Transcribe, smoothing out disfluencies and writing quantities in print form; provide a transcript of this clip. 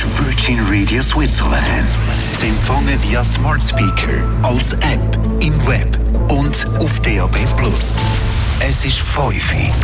ist Virgin Radio Switzerland. Zu empfangen via Smart Speaker, als App, im Web und auf DAB+. Es ist 5 Uhr.